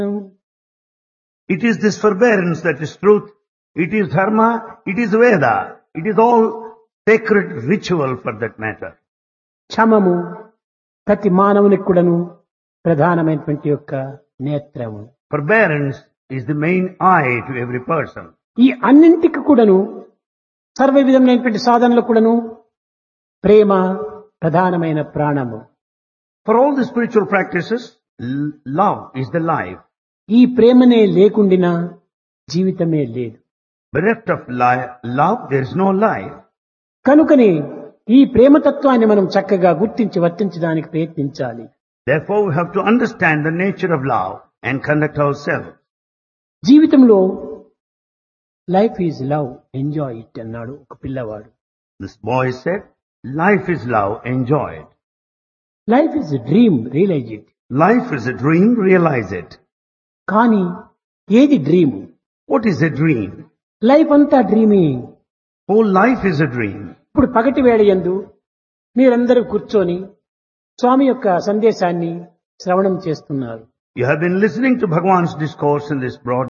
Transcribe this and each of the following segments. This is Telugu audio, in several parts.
It is this forbearance that is truth. It is dharma. It is Veda. It is all sacred ritual for that matter. క్షమము ప్రతి మానవునికి కూడాను ప్రధానమైనటువంటి యొక్క నేత్రము. Forbearance is the main eye to every person. ఈ అన్నింటికి కూడాను సర్వ విధమైనటువంటి సాధనలు కూడాను ప్రేమ ప్రధానమైన ప్రాణము. For all the spiritual practices, love is the life. ఈ ప్రేమనే లేకుండినా జీవితమే లేదు. Bereft of love, there is no life. కనుకనే ఈ ప్రేమతత్వాన్ని మనం చక్కగా గుర్తించి వర్తించడానికి ప్రయత్నించాలి. Therefore, we have to understand the nature of love and conduct ourselves. జీవితంలో life is love, enjoy it అన్నాడు ఒక పిల్లవాడు. This boy said, life is love, enjoy it. Life is dream, realise it. Life is a dream, realize it. కానీ ఏది dream? What is a dream? Life అంతా డ్రీమే. Whole life is a dream. ఇప్పుడు పగటి వేళ యందు మీరందరూ కూర్చొని స్వామి యొక్క సందేశాన్ని శ్రవణం చేస్తున్నారు. You have been listening to Bhagwan's discourse in this broad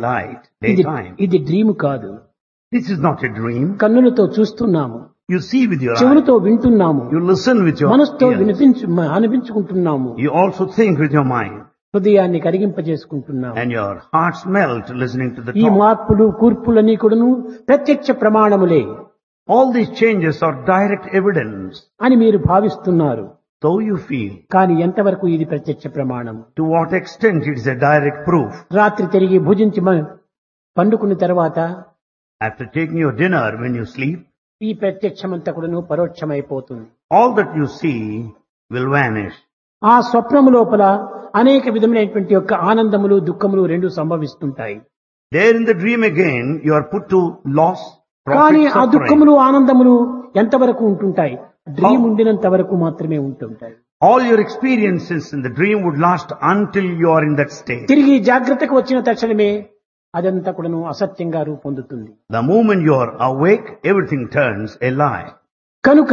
daytime. ఇది డ్రీమ్ కాదు. This is not a dream. కన్నులతో చూస్తున్నాము, You see with your eyes. చెవులతో వింటున్నాము, You listen with your మనసుతో ears. అనిపించుకుంటున్నాము, You also think with your mind. హృదయాన్ని కరిగింపజేసుకుంటున్నాము. And your hearts melt listening to the ఈ talk. మార్పులు కూర్పులన్నీ కూడాను ప్రత్యక్ష ప్రమాణములే All these changes are direct evidence. అని మీరు భావిస్తున్నారు. So you feel. కానీ ఎంతవరకు ఇది ప్రత్యక్ష ప్రమాణం? To what extent it is a direct proof. రాత్రి తిరిగి భుజించి పండుకున్న తర్వాత After taking your dinner when you sleep, ఈ ప్రత్యక్షమంతా కూడాను పరోక్షమైపోతుంది. all that you see will vanish. ఆ స్వప్నము లోపల అనేక విధమైనటువంటి యొక్క ఆనందములు దుఃఖములు రెండు సంభవిస్తుంటాయి. There in the dream again, you are put to loss, కానీ profit, ఆ suffering. దుఃఖములు ఆనందములు ఎంతవరకు ఉంటుంటాయి? డ్రీమ్ ఉండినంత వరకు మాత్రమే ఉంటుంటాయి. All your experiences in the dream would last until you are in that state. తిరిగి జాగ్రత్తకు వచ్చిన తక్షణమే అదంతా కూడాను అసత్యంగా రూపొందుతుంది. The moment you are awake, everything turns a lie. కనుక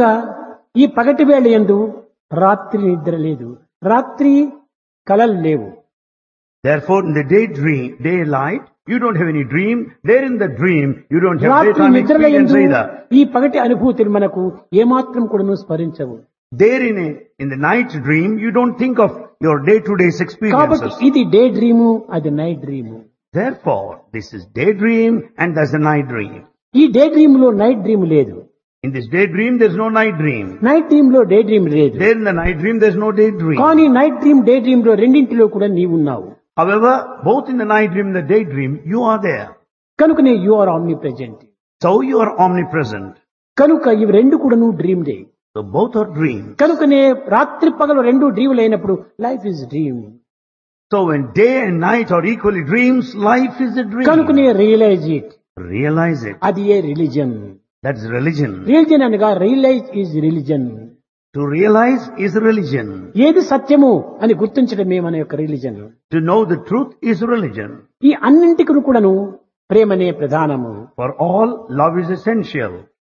ఈ పగటి వేళ యందు రాత్రి నిద్ర లేదు, రాత్రి కలలు లేవు. Therefore, in the daylight, you don't have any dream. There in the dream, you don't have రాత్రి daytime నిద్రల experience యందు either. ఈ పగటి అనుభూతులు మనకు ఏమాత్రం కూడాను స్మరించవు. There in the night dream, you don't think of your day-to-day కాబట్టి experiences. ఇది డే డ్రీము, అది night dream. Therefore, this is daydream and there's a night dream. ఈ డే డ్రీమ్ లో నైట్ డ్రీమ్ లేదు, In this daydream, there's no night dream. Night dream లో డే డ్రీమ్ లేదు. There in the night dream, there's no daydream. కానీ నైట్ డ్రీమ్ డే డ్రీమ్ లో రెండింటిలో కూడా నీవున్నావు. However, both in the night dream and the daydream, you are there. కనుకనే you are omni present. So you are omnipresent. కనుక ఇవి రెండు కూడాను dream day. So both are dreams. కనుకనే రాత్రి పగలు రెండు డ్రీములు అయినప్పుడు life is dream. So when day and night are equally dreams, life is a dream. కనుకనే రియలైజ్ ఇట్. Realize it. అది ఏ రిలీజన్. That's religion. రిలీజన్ అనగా realise is religion. To realize is religion. ఏది సత్యము అని గుర్తించడమే మన యొక్క religion. To know the truth is religion. ఈ అన్నింటికి కూడాను ప్రేమనే ప్రధానము. For all, love is essential.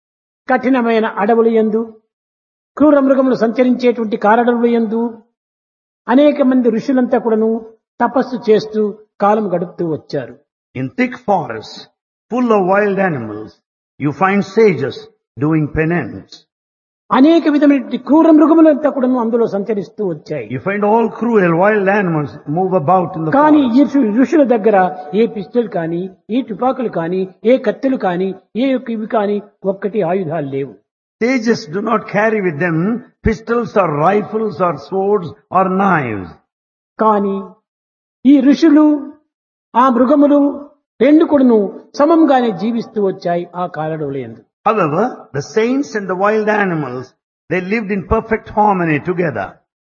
కఠినమైన అడవుల యందు, క్రూర మృగములు సంచరించేటువంటి కారడవుల యందు అనేక మంది ఋషులంతా కూడాను తపస్సు చేస్తూ కాలం గడుపుతూ వచ్చారు. In thick forests, full of wild animals, you find sages doing penance. అనేక విధమైన క్రూర మృగములంతా కూడాను అందులో సంచరిస్తూ వచ్చాయి. You find all cruel wild animals move about in the కానీ forest. ఈ ఋషుల దగ్గర ఏ పిస్టల్ కానీ, ఏ తుపాకులు కానీ, ఏ కత్తెలు కానీ, ఏ యొక్క ఇవి కానీ ఒక్కటి ఆయుధాలు లేవు. Sages do not carry with them pistols or rifles or swords or knives. కానీ ఈ ఋషులు ఆ మృగములు రెండు కూడాను సమంగానే జీవిస్తూ వచ్చాయి ఆ కారడవుల యందు. However, the saints and the wild animals, they lived in perfect harmony together.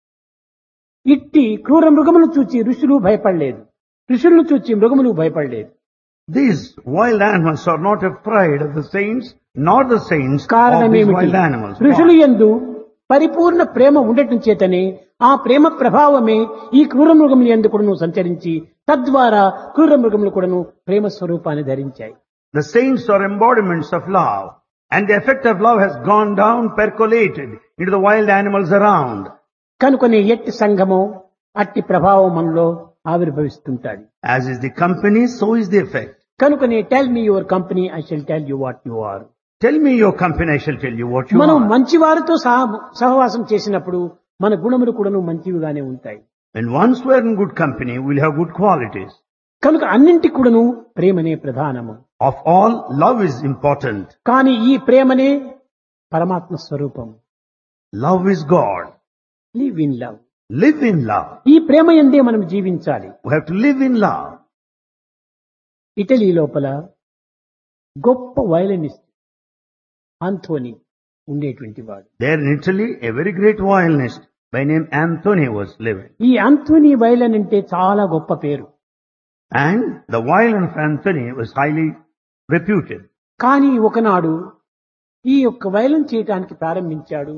ఇట్టి క్రూర మృగములను చూచి ఋషులు భయపడలేదు, ఋషులను చూచి మృగములు భయపడలేదు. These wild animals are not afraid of the saints, nor the saints of these కారణమేమిటి? wild animals. ఋషులు యందు పరిపూర్ణ ప్రేమ ఉండటం చేతనే ఆ ప్రేమ ప్రభావమే ఈ క్రూర మృగముల యందు కూడాను సంచరించి తద్వారా క్రూర మృగములు కూడాను ప్రేమ స్వరూపాన్ని ధరించాయి. The saints are embodiments of love, and the effect of love has gone down, percolated into the wild animals around. కనుకనే ఎట్టి సంఘమో అట్టి ప్రభావం మనలో ఆవిర్భవిస్తుంటాది. As is the company, so is the effect. కనుకనే tell me your company I shall tell you what you are. Tell me your company, I shall tell you what you మనం are. మంచి వారితో సహవాసం చేసినప్పుడు మన గుణములు కూడాను మంచివిగానే ఉంటాయి. And once we are in good company, we'll have good qualities. కనుక అన్నింటికి కూడాను ప్రేమనే ప్రధానము. Of all, love is important. కానీ ఈ ప్రేమనే పరమాత్మ స్వరూపం. Love is God. Live in love. Live in love. ఈ ప్రేమ యందే మనం జీవించాలి. We have to live in love. Italy లోపల గొప్ప వయలినిస్ట్ ఆంథోనీ ఉండేటువంటి వాడు. There in Italy, a very great violinist by name Anthony was living. ఈ ఆంథోనీ వయలిన్ అంటే చాలా గొప్ప పేరు. And the violin of Anthony was highly reputed. కానీ ఒకనాడు ఈ యొక్క వయలిన్ చేయటానికి ప్రారంభించాడు.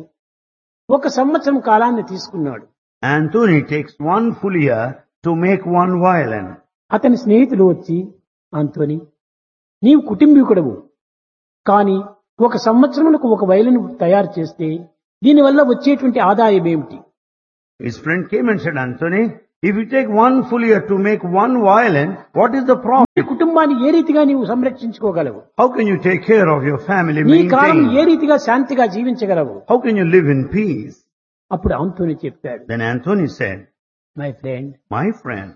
1 సంవత్సరం కాలాన్ని తీసుకున్నాడు. Anthony takes 1 full year to make 1 violin. అతని స్నేహితులు వచ్చి, ఆంథోనీ, నీవు కుటుంబీకుడవు, కానీ 1 సంవత్సరములకు 1 వయలిన్ తయారు చేస్తే దీనివల్ల వచ్చేటువంటి ఆదాయం ఏమిటి? His friend came and said, Anthony, if you take 1 full year to make 1 violin, what is the నీ profit? కుటుంబాన్ని ఏ రీతిగా నీవు సంరక్షించుకోగలవు? How can you take care of your family, నీ కాలం ఏ maintain? రీతిగా శాంతిగా జీవించగలవు? How can you live in peace? అప్పుడు ఆంథోనీ చెప్పాడు, Then Anthony said, my friend, my friend,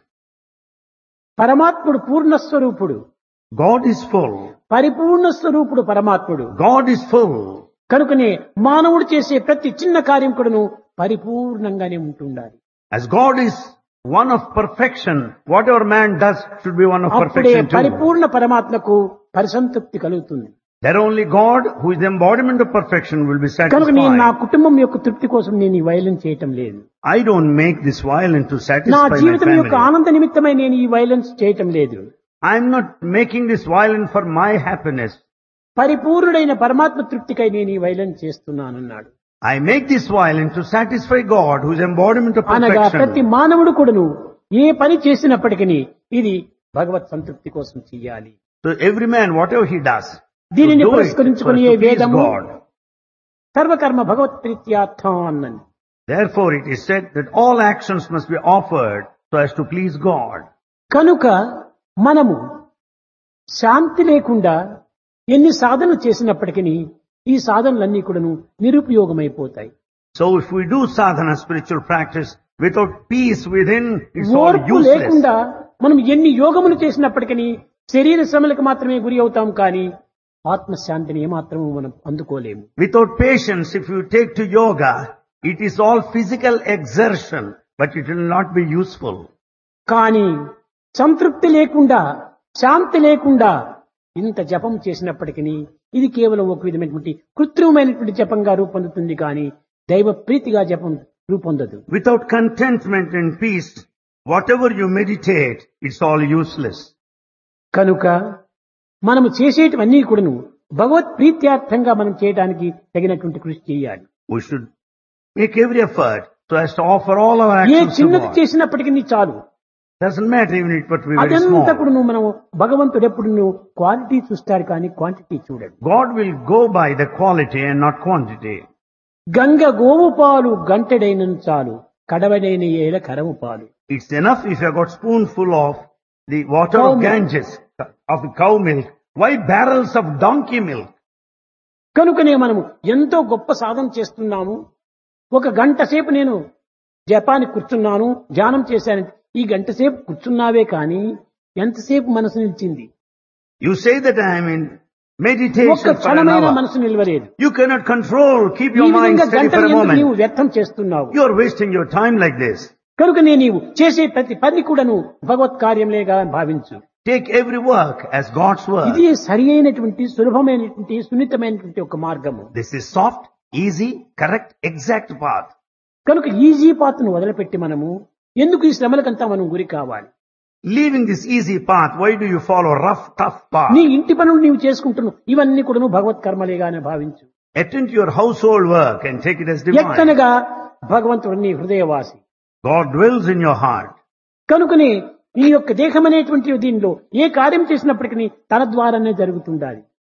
పరమాత్ముడు పూర్ణస్వరూపుడు, God is full. పరిపూర్ణ స్వరూపుడు పరమాత్ముడు. God is full. కనుకనే మానవుడు చేసే ప్రతి చిన్న కార్యం కూడాను పరిపూర్ణంగానే ఉంటుండాలి. As God is one of perfection, whatever man does should be one of అప్పుడే perfection too. పరిపూర్ణ పరమాత్మకు పరిసంతృప్తి కలుగుతుంది. There only God, who is the embodiment of perfection, will be కనుక నేను నా satisfied. కుటుంబం యొక్క తృప్తి కోసం నేను ఈ వయలిన్ చేయటం లేదు. I don't make this violin to నా satisfy my జీవితం యొక్క family. ఆనంద నిమిత్తమై నేను ఈ వయలిన్స్ చేయటం లేదు. I'm not making this violin for my happiness. పరిపూర్ణుడైన పరమాత్మ తృప్తికై నేను ఈ violin చేస్తున్నానన్నాడు. I make this violin to satisfy God, who is embodiment of అనగా ప్రతి perfection. మానవుడు కూడాను ఏ పని చేసినప్పటికీ ఇది భగవత్ సంతృప్తి కోసం చెయ్యాలి. So every man, whatever he does, to దీనిని do it పురస్కరించుకుని for ఏ to please వేదము God. సర్వకర్మ భగవత్ ప్రీత్యార్థం అన్నది. Therefore it is said that all actions must be offered so as to please God. కనుక మనము శాంతి లేకుండా ఎన్ని సాధనలు చేసినప్పటికీ ఈ సాధనలన్నీ కూడాను నిరుపయోగమైపోతాయి. So if we do sadhana, spiritual practice, without peace within, it's all ఓర్పు useless. లేకుండా మనం ఎన్ని యోగములు చేసినప్పటికీ శరీర శ్రమలకు మాత్రమే గురి అవుతాం, కానీ ఆత్మశాంతిని ఏమాత్రము మనం అందుకోలేము. Without patience, if you take to yoga, it is all physical exertion, but it will not be useful. కానీ సంతృప్తి లేకుండా, శాంతి లేకుండా ఇంత జపం చేసినప్పటికీ ఇది కేవలం ఒక విధమైనటువంటి కృత్రిమమైనటువంటి జపంగా రూపొందుతుంది, కానీ దైవ ప్రీతిగా జపం రూపొందదు. Without contentment and peace, whatever you meditate, it's all useless. కనుక మనము చేసేటివన్నీ కూడాను భగవత్ ప్రీత్యార్థంగా మనం చేయడానికి తగినటువంటి కృషి చేయాలి. We should make every effort so as to offer all our A actions to చిన్నది God. చేసినప్పటికీ చాలు. Doesn't matter even if it be very అదంతా small. కూడా మనం భగవంతుడు ఎప్పుడు క్వాలిటీ చూస్తాడు, కానీ క్వాంటిటీ చూడడు. God will go by the quality and not quantity. Ganga గోవు పాలు గంటెడైన చాలు, కడవడైన ఏల కరవు పాలు. It's enough if you have got spoonful of the water Cow of milk. Ganges, of cow milk. Why barrels of donkey milk? కనుకనే మనము ఎంతో గొప్ప సాధన చేస్తున్నాము. 1 గంట సేపు నేను జపానికి కూర్చున్నాను, ధ్యానం చేశాను. ఈ గంట సేపు కూర్చున్నావే కానీ ఎంతసేపు మనసు నిలిచింది? You say that I am in meditation ఒక్క for an క్షణమైన hour. మనసు నిలవలేదు. You cannot control, keep ఈ your mind విధంగా steady గంటలు for a ఎందుకు నీవు moment. వ్యర్థం చేస్తున్నావు? You are wasting your time like this. కనుకనే నీవు చేసే ప్రతి పని కూడాను భగవత్ కార్యంలేగా భావించు. Take every work as God's work. ఇది సరి అయినటువంటి సులభమైనటువంటి సున్నితమైనటువంటి ఒక మార్గము. This is soft, easy, correct, exact path. కనుక ఈజీ పాత్ను వదిలిపెట్టి మనము ఎందుకు ఈ శ్రమలకంతా మనం గురి కావాలి? Leaving this easy path, why do you follow rough, tough path? నీ ఇంటి పనులు నీవు చేసుకుంటున్నావు, ఇవన్నీ కూడా నువ్వు భగవత్ కర్మలేగానే భావించు. Attend to your household work and take it as divine. ఎక్కనగా భగవంతుడు నీ హృదయవాసి. God dwells in your heart. కనుకనే ఈ యొక్క దేహం అనేటువంటి దీనిలో ఏ కార్యం చేసినప్పటికీ తన ద్వారానే జరుగుతుండాలి.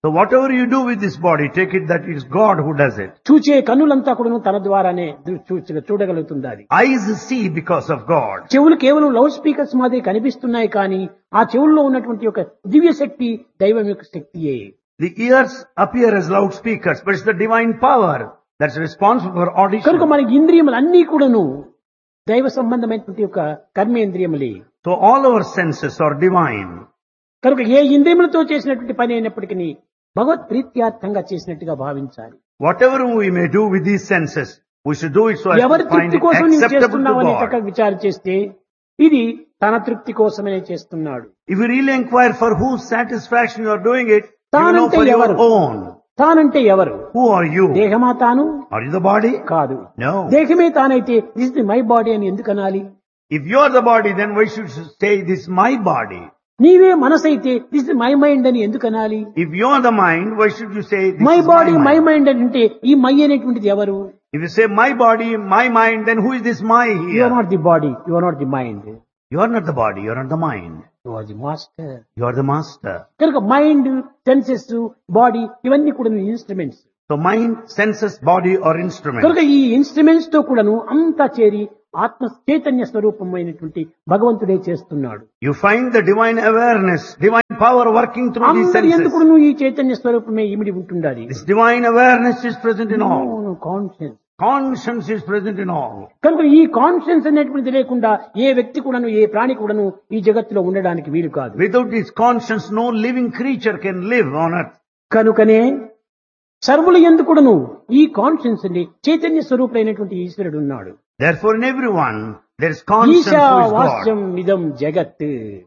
So whatever you do with this body, take it that it is God who does it. చూచే కన్నులంతా కూడా తన ద్వారానే చూడగలుగుతుంది అది. Eyes see because of God. చెవులు కేవలం లౌడ్ స్పీకర్స్ మాదిరి కనిపిస్తున్నాయి కానీ ఆ చెవుల్లో ఉన్నటువంటి ఒక దివ్య శక్తి దైవం యొక్క శక్తియే. The ears appear as loudspeakers, but it's the divine power that's responsible for audition. కనుక మన ఇంద్రియములు అన్నీ కూడాను దైవ సంబంధమైనటువంటి ఒక కర్మేంద్రియములే. So all our senses are divine. కనుక ఏ ఇంద్రియములతో చేసినటువంటి పని అయినప్పటికీ భగవత్ ప్రీత్యార్థంగా చేసినట్టుగా భావించాలి. Whatever we may do with these senses, we should do it so as ఎవరి to find తృప్తి it కోసం నీవు acceptable to చేస్తున్నావని God. చక్కగా విచారం చేస్తే ఇది తన తృప్తి కోసమే చేస్తున్నాడు. If you really inquire for whose satisfaction you are doing it, you know తానంటే for your ఎవరు? own. తానంటే ఎవరు? Who are you? దేహమా తాను? Are you the body? కాదు. No. దేహమే తానైతే దిస్ ఇస్ మై బాడీ అని ఎందుకు అనాలి? If you are the body, then why should you say this is my body? నీవే మనసు అయితే దిస్ ఇస్ మై మైండ్ అని ఎందుకు అనాలి? If you are the mind, why should you say this my is body my my mind? Mind అంటే ఈ మై అనేటువంటిది ఎవరు? If you say my body, my mind, then who is this my you here? Are not the body, you are not the mind, You are not the body, you are not the mind. You are the master. You are the master. కనుక మైండ్, సెన్సెస్, బాడీ ఇవన్నీ కూడా instruments. So mind, senses, body are instruments. కనుక ఈ ఇన్స్ట్రుమెంట్స్ తో కూడాను అంతా చేరి ఆత్మ చైతన్య స్వరూపమైనటువంటి భగవంతుడే చేస్తున్నాడు. You find the divine awareness, divine power working through these అందరి senses. ఎందుకు ఈ చైతన్య స్వరూపమే ఇమిడి ఉంటుండాలి. This divine awareness is present in all. Conscience. Conscience is present in all. కనుక ఈ కాన్షియన్స్ అనేటువంటిది లేకుండా ఏ వ్యక్తి కూడాను ఏ ప్రాణి కూడాను ఈ జగత్తులో ఉండడానికి వీలు కాదు. Without this conscience, no living creature can live on earth. కనుకనే సర్వుల యందు కూడాను ఈ కాన్షియన్స్ అండి చైతన్య స్వరూపుడైనటువంటి ఈశ్వరుడు ఉన్నాడు. Therefore, in everyone, there is conscience who is God. ఈశావాస్యం ఇదం జగత్.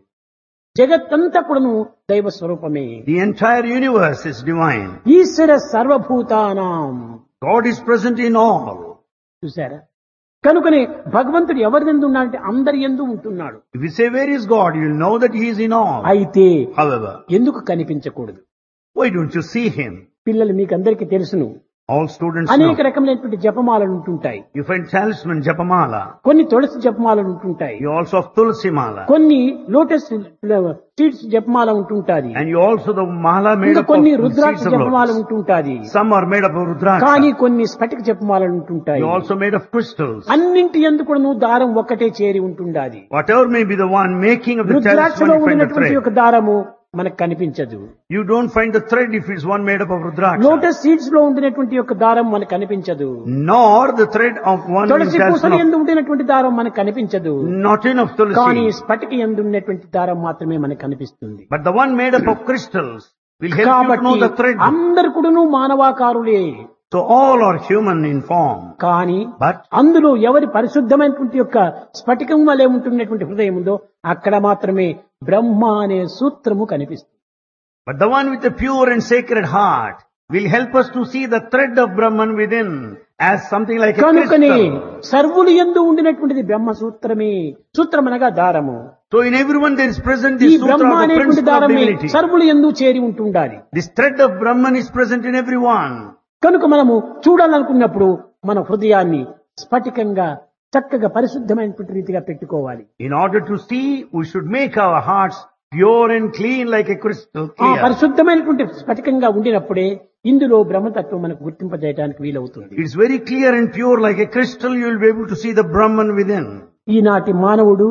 జగత్తంతా కూడాను దైవ స్వరూపమే. The entire universe is divine. ఈశ్వర సర్వభూతానాం. God is present in all. చూసారా? కనుకనే భగవంతుడు ఎవరి యందు ఉన్నాడంటే అందరి యందు ఉంటున్నాడు. If you say where is God, you will know that He is in all. అయితే However, ఎందుకు కనిపించకూడదు? why don't you see Him? పిల్లలు మీకు అందరికీ తెలుసును, All students అనేక know. రకమైనటువంటి జపమాలలు ఉంటుంటాయి. You find talisman Japamala. కొన్ని తులసి జపమాలలు ఉంటుంటాయి. You also have Tulsi Mala. కొన్ని లోటస్ సీడ్స్ జపమాల ఉంటుంటాది. And you also the mala made ఇంకా up కొన్ని of రుద్రాక్ష seeds of జపమాల lotus. ఉంటుంటాది. Some are made up of కానీ rudraksha. కొన్ని స్ఫటిక జపమాలలు ఉంటుంటాయి. You also made of crystals. అన్నింటి యందు కూడా దారం ఒక్కటే చేరి ఉంటుండాది. Whatever may be the one making of the రుద్రాక్షలో talisman, you find the ఉన్నటువంటి thread. ఒక దారము మనకు కనిపించదు. You don't find the thread if it's one made up of rudraksha. Lotus seeds లో ఉండినటువంటి యొక్క దారం మనకు కనిపించదు. Nor the thread of one in తులసి పూసలు talisman ఎందు ఉండినటువంటి దారం మనకు కనిపించదు. not in of కానీ tulsi. స్ఫటిక ఎందు ఉన్నటువంటి దారం మాత్రమే మనకు కనిపిస్తుంది. But the one made up of crystals will help you to కాబట్టి know the thread. అందరు కూడాను మానవాకారులే. So all are human in form. కానీ But అందులో ఎవరి పరిశుద్ధమైనటువంటి యొక్క స్ఫటికం వలె ఉంటున్నటువంటి హృదయం ఉందో అక్కడ మాత్రమే బ్రహ్మ అనే సూత్రము కనిపిస్తుంది. But the one with the pure and sacred heart will help us to see the thread of Brahman within as something like a కనుకనే crystal. సర్వులు యందు ఉండినటువంటిది బ్రహ్మ సూత్రమే. సూత్రం అనగా దారము. So in everyone there is present ఈ this sutra Brahma of the అనేటువంటి principle of దారమే divinity. సర్వులు యందు చేరి ఉంటుండాలి. This thread of Brahman is present in everyone. కనుక మనము చూడాలనుకున్నప్పుడు మన హృదయాన్ని స్ఫటికంగా చక్కగా పరిశుద్ధమైనటువంటి రీతిగా పెట్టుకోవాలి. In order to see, we should make our hearts pure and clean like a crystal ఆ clear. పరిశుద్ధమైనటువంటి స్ఫటికంగా ఉండినప్పుడే ఇందులో బ్రహ్మతత్వం మనకు గుర్తింపజేయడానికి వీలవుతుంది. It's very clear and pure like a crystal. You will be able to see the Brahman within. ఈనాటి మానవుడు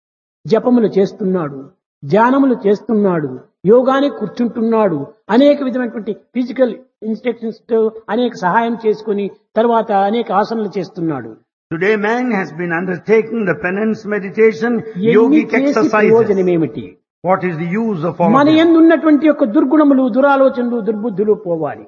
జపములు చేస్తున్నాడు, ధ్యానములు చేస్తున్నాడు, యోగానికి కూర్చుంటున్నాడు, అనేక విధమైనటువంటి ఫిజికల్ ఇన్స్ట్రక్షన్స్ తో అనేక సహాయం చేసుకుని తర్వాత అనేక ఆసనలు చేస్తున్నాడు. Today man has been undertaking the penance meditation, ఎన్ని yogic చేసి exercises. ప్రయోజనం ఏమిటి? What is the use of all మన this? యందు ఉన్నటువంటి యొక్క దుర్గుణములు, దురాలోచనలు, దుర్బుద్ధులు పోవాలి.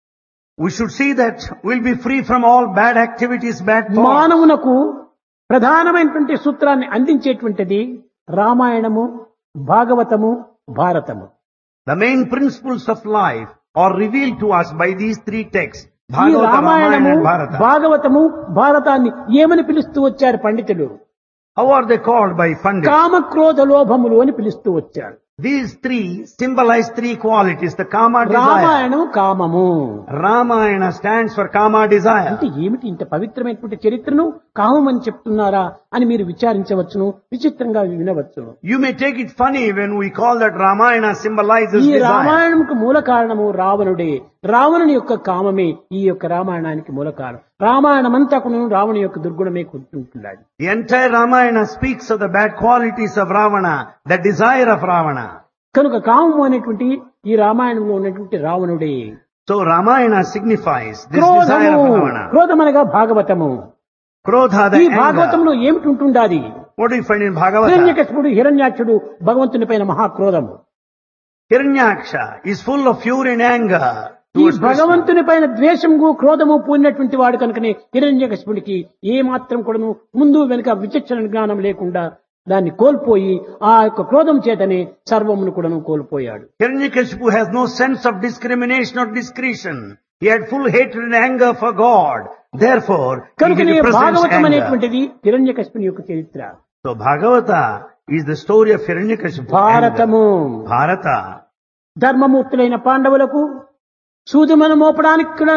We should see that we'll be free from all bad activities, bad thoughts. మానవునకు ప్రధానమైనటువంటి సూత్రాన్ని అందించేటువంటిది రామాయణము, భాగవతము, భారతము. The main principles of life are revealed to us by these three texts. ఈ Bhagavata, Ramayanamu, Ramayana and Bharata. భాగవతము, భారతాన్ని ఏమని పిలుస్తూ వచ్చారు పండితులు? How are they called by Pandits? కామక్రోధ లోభములు అని పిలుస్తూ వచ్చారు. These three symbolize three qualities. The kama desire. Ramayanam కామము. Ramayana stands for kama desire. అంటే ఏమిటి ఇంత పవిత్రమైనటువంటి చరిత్రను కామం అని చెప్తున్నారా అని మీరు విచారించవచ్చును, విచిత్రంగా వినవచ్చును. You may take it funny when we call that Ramayana symbolizes ఈ desire. రామాయణంకు మూల కారణము రావణుడే. రావణుని యొక్క కామమే ఈ యొక్క రామాయణానికి మూల కారణం. రామాయణమంతా కూడా రావణుని యొక్క దుర్గుణమే కూర్చుంటున్నాడు. The entire Ramayana speaks of the bad qualities of Ravana, the desire of Ravana. కనుక కామము అనేటువంటి ఈ రామాయణంలో ఉన్నటువంటి రావణుడే. So Ramayana signifies this desire of Ravana. క్రోధమనగా Bhagavatamu. Krodha, the ఈ anger. భాగవతంలో ఏమిటి ఉంటుండాది? What do you find in Bhagavata? హిరణ్యకశిపుడు హిరణ్యాక్షుడు భగవంతుని పైన మహాక్రోధము. Hiranyaksha is full of fury and anger ఈ towards Krishna. భగవంతుని పైన ద్వేషము క్రోధము పూనినటువంటి వాడు కనుకనే హిరణ్యకశిపుడికి ఏ మాత్రం కూడాను ముందు వెనుక విచక్షణ జ్ఞానం లేకుండా దాన్ని కోల్పోయి ఆ యొక్క క్రోధం చేతనే సర్వమును కూడాను కోల్పోయాడు. Hiranyakashipu has no sense of discrimination or discretion. He had full hatred and anger for God. Therefore, he కనుకనే represents భాగవతం anger. అనేటువంటిది హిరణ్యకశిపుని యొక్క చరిత్ర. So Bhagavata is the story of Hiranyakashipu. Bharatamu Bharata. ధర్మమూర్తులైన పాండవులకు సూదిమను మోపడానికి కూడా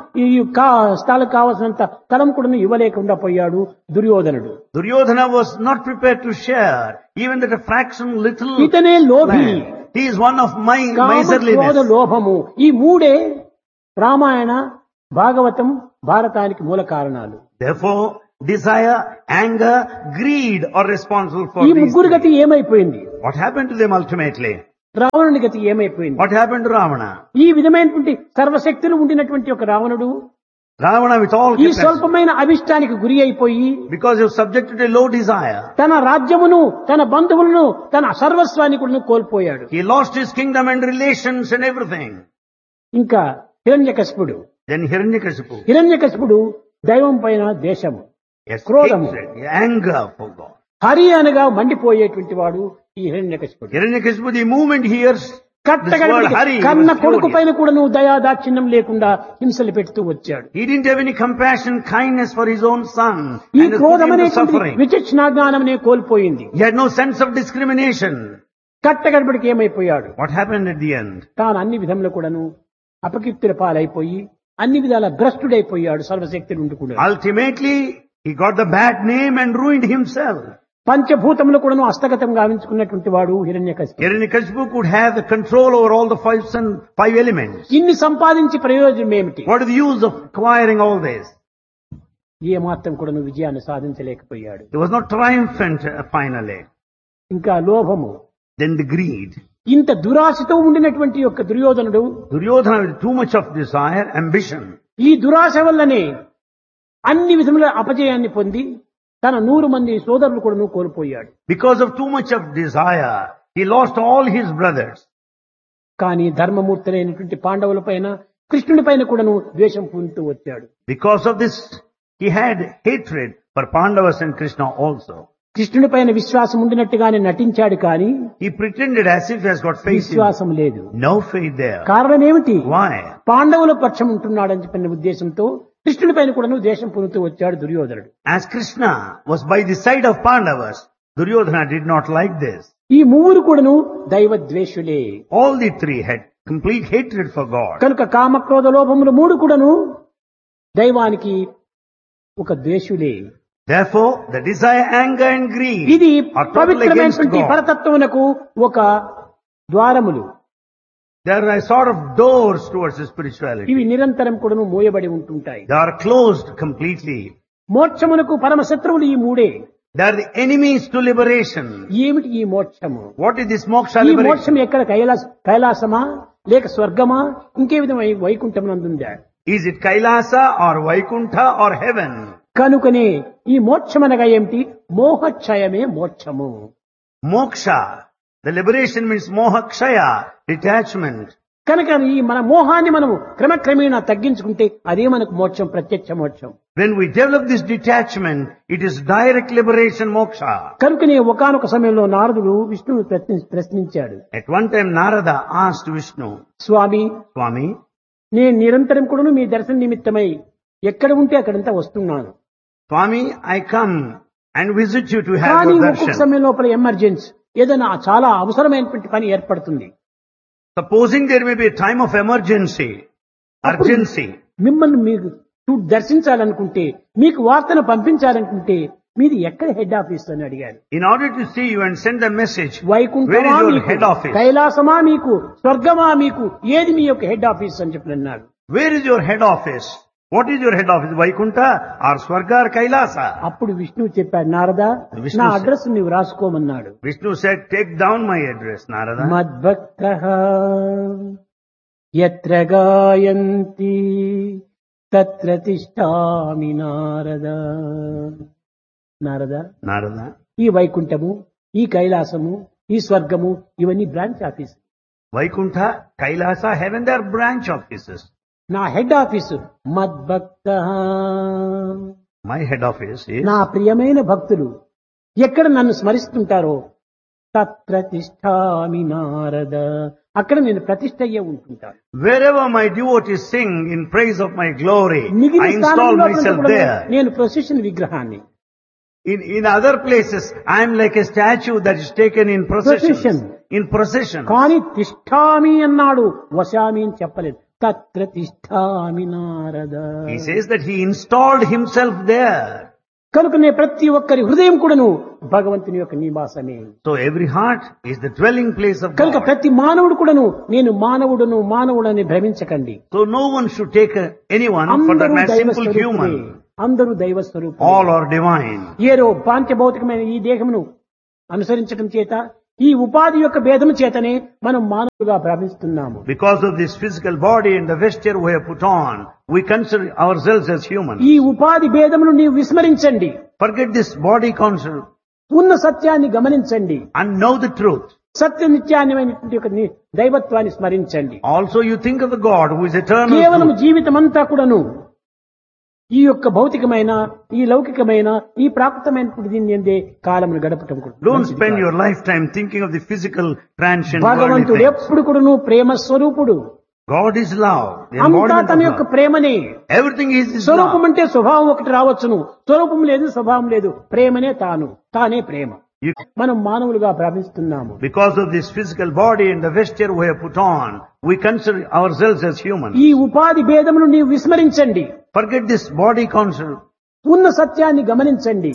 స్థలం కావలసినంత స్థలం కూడా ఇవ్వలేకుండా పోయాడు దుర్యోధనుడు. Duryodhana was not prepared to share even that a fraction little ఇతనే లోభి. land. He is one of my కామ, క్రోధ, miserliness. లోభము ఈ మూడే రామాయణ భాగవతం భారతానికి మూల కారణాలు. Therefore, desire, anger, greed are responsible for ఈ these ముగ్గురు things. గతి ఏమైపోయింది? What happened to them ultimately? రావణుని గతి ఏమైపోయింది? What happened to Ravana? ఈ విధమైనటువంటి సర్వశక్తులు ఉండినటువంటి ఒక రావణుడు Ravana with all ఈ capacity, స్వల్పమైన అభిష్టానికి గురి అయిపోయి because he was subjected to low desire, తన రాజ్యమును తన బంధువులను తన సర్వస్వాన్ని కూడా కోల్పోయాడు. he lost his kingdom and relations and everything. ఇంకా హిరణ్యకశిపుడు Then Hiranyakashipu, హిరణ్యకశిపుడు దైవం పైన దేశము, yes, క్రోధము. hatred, anger for God. Hari అనగా మండిపోయేటువంటి వాడు ఈ హిరణ్యకశిపుడు. Hiranyakashipu, the moment he hears this word కట్టగడికి Hari, he కన్న was కొడుకు furious. పైన కూడా నువ్వు దయా దాక్షిణ్యం లేకుండా హింసలు పెడుతూ వచ్చాడు. He didn't have any compassion, kindness for his own son, ఈ and has put క్రోధం him to అనేటువంటి suffering. విచక్షణాజ్ఞానమే కోల్పోయింది. He had no sense of discrimination. కట్టగడబడికి ఏమైపోయాడు? What happened at the end? తాను అన్ని విధంలో కూడాను అపకీర్తుల పాలైపోయి అన్ని విధాల భ్రష్టుడైపోయాడు సర్వశక్తుడు ఉండి కూడా. Ultimately, he got the bad name and ruined himself. పంచభూతములు కూడాను హస్తగతం గావించుకున్నటువంటి వాడు హిరణ్యకశిపుడు. Hiranyakashipu could have the control over all the five elements. ఇన్ని సంపాదించి ప్రయోజనం ఏమిటి? What is the use of acquiring all this? ఏ మాత్రం కూడాను విజయాన్ని సాధించలేకపోయాడు. He was not triumphant finally. ఇంకా లోభము, Then the greed. ఇంత దురాశతో ఉండినటువంటి యొక్క దుర్యోధనుడు Duryodhana with too much of desire, ambition. ఈ దురాశ వల్లనే అన్ని విధముల అపజయాన్ని పొంది తన 100 మంది సోదరులు కూడా కోల్పోయాడు. Because of too much of desire, he lost all his brothers. కానీ ధర్మమూర్తులైనటువంటి పాండవుల పైన కృష్ణుని పైన కూడాను ద్వేషం పూనుతూ వచ్చాడు. Because of this, he had hatred for Pandavas and Krishna also. కృష్ణుని పైన విశ్వాసం ఉండినట్టుగానే నటించాడు కానీ He pretended as if he has got faith in విశ్వాసం లేదు. no faith there. కారణం ఏమిటి? Why? పాండవుల పక్షం ఉంటున్నాడని చెప్పిన ఉద్దేశంతో కృష్ణుని పైన కూడాను ద్వేషం పూనుతూ వచ్చాడు దుర్యోధనుడు. As Krishna was by the side of Pandavas, Duryodhana did not like this. ఈ మూవురు కూడాను దైవ ద్వేషులే. All the three had complete hatred for God. కనుక కామక్రోధ లోభములు 3 కూడాను దైవానికి ఒక ద్వేషులే. Therefore, the desire, anger and greed ఇది are totally against పవిత్రమైనటువంటి God. పరతత్వమునకు ఒక ద్వారములు. There are a sort of doors towards the spirituality. ఇవి నిరంతరం కూడాను మూయబడి ఉంటుంటాయి. They are closed completely. మోక్షమునకు పరమ శత్రువులు ఈ 3. They are the enemies to liberation. ఏమిటి ఈ మోక్షము? What is this moksha ఈ liberation? మోక్షం ఎక్కడ కైలాసమా లేక స్వర్గమా ఇంకే విధమైన Vaikuntham నందుందా? Is it Kailasa or Vaikuntha or heaven? కనుకనే ఈ మోక్షం అనగా ఏమిటి? మోహక్షయమే మోక్షము. Moksha, the liberation means moha kshaya, detachment. కనుక ఈ మన మోహాన్ని మనము క్రమక్రమేణా తగ్గించుకుంటే అదే మనకు మోక్షం, ప్రత్యక్ష మోక్షం. When we develop this detachment, it is direct liberation moksha. కనుకనే ఒకానొక సమయంలో నారదుడు విష్ణువును ప్రశ్నించాడు. At one time Narada asked Vishnu, Swamy, Swami, నేను నిరంతరం కూడా మీ దర్శన నిమిత్తమై ఎక్కడ ఉంటే అక్కడంతా వస్తున్నాను. Swami, I come and visit you to have కానీ your ఒక్కొక్క darshan. సమయం లోపల ఎమర్జెన్సీ ఏదైనా చాలా అవసరమైనటువంటి పని ఏర్పడుతుంది. Supposing there may be a time of emergency, urgency, మిమ్మల్ని మీకు దర్శించాలనుకుంటే, మీకు వార్తను పంపించాలనుకుంటే మీది ఎక్కడ హెడ్ ఆఫీస్ అని అడిగారు. in order to see you and send the message, where వైకుంఠమా is your మీకు, head office? కైలాసమా మీకు, స్వర్గమా మీకు, ఏది మీ యొక్క హెడ్ ఆఫీస్ అని చెప్పి అన్నారు. Where is your head office? What is your head office? Vaikuntha or Swarga or Kailasa? అప్పుడు విష్ణువు చెప్పాడు, నారదా విష్ణు నా said- అడ్రస్ నీవు రాసుకోమన్నాడు. Vishnu said, take down my address, Narada. మద్భక్తః యత్ర గాయంతి తత్ర తిష్ఠామి నారద. నారద, Narada. ఈ వైకుంఠము, ఈ కైలాసము, ఈ స్వర్గము ఇవన్నీ branch office. Vaikuntha, Kailasa, heaven, they are branch offices. నా head office మద్భక్తః, My head office is నా ప్రియమైన భక్తులు ఎక్కడ నన్ను స్మరిస్తుంటారో తత్ర తిష్ఠామి నారద, అక్కడ నేను ప్రతిష్ఠ అయ్యే ఉంటుంటాను. wherever my devotees sing in praise of my glory, I మిగిలిన install స్థానంలో myself కూడా there. నేను ప్రొసెషన్ విగ్రహాన్ని. In other places, I am like a statue that is taken in procession. Procession. In procession. కానీ తిష్ఠామి అన్నాడు, వశామి అని చెప్పలేదు. తత్ర తిష్ఠామి Narada. He says that he installed himself there. కనుకనే ప్రతి ఒక్కరి హృదయం కూడాను భగవంతుని యొక్క నివాసమే. So every heart is the dwelling place of కనుక God. ప్రతి మానవుడు కూడాను నేను మానవుడని భ్రమించకండి. So no one should take anyone for that అందరూ man, దైవ simple స్వరూపులే. human. అందరూ దైవ స్వరూపులే. All are divine. ఏదో పాంచభౌతికమైన ఈ దేహమును అనుసరించడం చేత, ఈ ఉపాధి యొక్క భేదము చేతనే మనం మానవులుగా భ్రమిస్తున్నాము. Because of this physical body and the vesture we have put on, we consider ourselves as human. ఈ ఉపాధి భేదమును నీవు విస్మరించండి, Forget this body concept ఉన్న సత్యాన్ని గమనించండి, and know the truth. సత్య నిత్యాన్యమైనటువంటి యొక్క దైవత్వాన్ని స్మరించండి. Also you think of the God who is eternal. కేవలం truth. జీవితం అంతా కూడాను ఈ యొక్క భౌతికమైన, ఈ లౌకికమైన, ఈ ప్రాకృతమైనటువంటి దీన్ని ఎందే కాలమును గడపటం కూడా Don't మంచిది spend కాదు. your lifetime thinking of the physical, transient worldly భగవంతుడు things. ఎప్పుడు కూడాను ప్రేమ స్వరూపుడు. God is love. The అంతా embodiment తన of యొక్క love. ప్రేమనే. Everything is His స్వరూపం love. అంటే స్వభావం ఒకటి రావచ్చును, స్వరూపం లేదు, స్వభావం లేదు. ప్రేమనే తానే ప్రేమ. You- మనం మానవులుగా భ్రమిస్తున్నాము. Because of this physical body and the vesture we have put on, we consider ourselves as human. ఈ ఉపాధి భేదమును నీవు విస్మరించండి, Forget this body concept ఉన్న సత్యాన్ని గమనించండి.